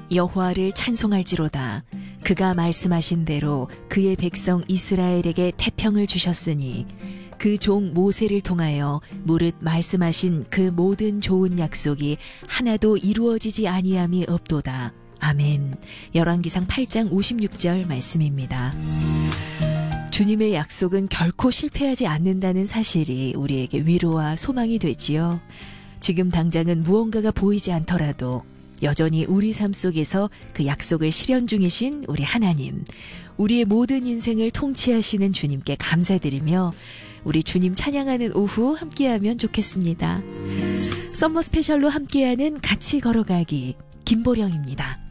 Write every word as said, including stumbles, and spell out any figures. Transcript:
여호와를 찬송할지로다. 그가 말씀하신 대로 그의 백성 이스라엘에게 태평을 주셨으니 그 종 모세를 통하여 무릇 말씀하신 그 모든 좋은 약속이 하나도 이루어지지 아니함이 없도다. 아멘. 열왕기상 팔 장 오십육 절 말씀입니다. 주님의 약속은 결코 실패하지 않는다는 사실이 우리에게 위로와 소망이 되지요. 지금 당장은 무언가가 보이지 않더라도 여전히 우리 삶 속에서 그 약속을 실현 중이신 우리 하나님, 우리의 모든 인생을 통치하시는 주님께 감사드리며 우리 주님 찬양하는 오후 함께하면 좋겠습니다. 썸머 스페셜로 함께하는 같이 걸어가기 김보령입니다.